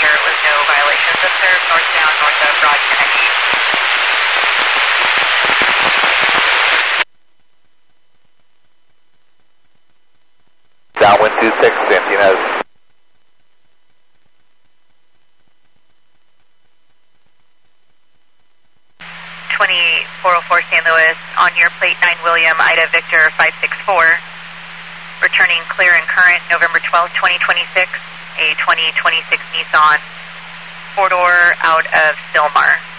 clear with no violations observed northbound north of Broad Kennedy. Downwind 26, Santinas. 404 San Luis, on your plate 9 William, Ida Victor 564, returning clear and current November 12, 2026, a 2026 Nissan, 4-door out of Sylmar.